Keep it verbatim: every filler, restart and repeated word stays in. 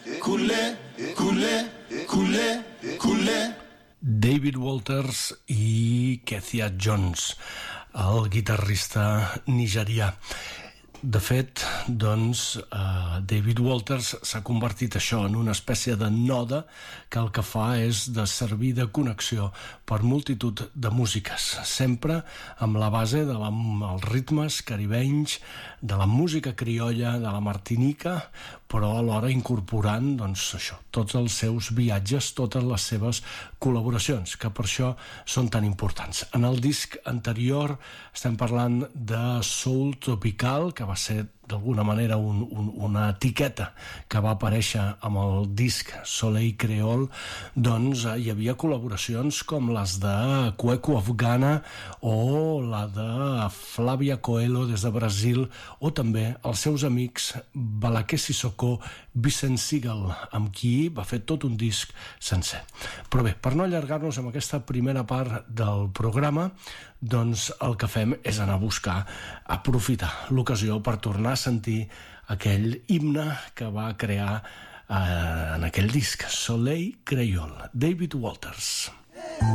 culé, culé, culé, culé. David Walters i Kezia Jones, el guitarrista nigerià. De fet, doncs, eh, David Walters s'ha convertit això en una espècie de node que el que fa és de servir de connexió per multitud de músiques, sempre amb la base dels de ritmes caribenys, de la música criolla, de la Martinica, però alhora incorporant, doncs, això, tots els seus viatges, totes les seves col·laboracions, que per això són tan importants. En el disc anterior estem parlant de Soul Tropical, que va ser d'alguna manera un, un, una etiqueta que va aparèixer amb el disc Soleil Creole. Doncs eh, hi havia col·laboracions com les de Cueco Afgana o la de Flavia Coelho des de Brasil, o també els seus amics Balaké Sissoko, Vicent Segal, amb qui va fer tot un disc sencer. Però bé, per no allargar-nos amb aquesta primera part del programa, doncs el que fem és anar a buscar, aprofitar l'ocasió per tornar a sentir aquell himne que va crear eh, en aquell disc, Soleil Creole, David Walters.